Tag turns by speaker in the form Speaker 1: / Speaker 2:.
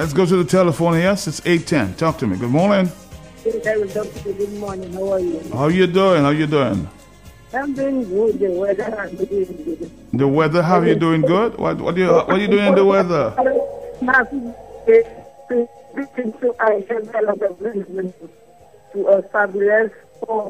Speaker 1: Let's go to the telephone. Yes, it's 810. Talk to me. Good morning.
Speaker 2: Good morning. How are you?
Speaker 1: How you doing? How you doing?
Speaker 2: I'm doing good. The weather is doing good.
Speaker 1: The weather, how you doing good? What are you doing in the weather?
Speaker 2: So I have a lot of reasons to establish for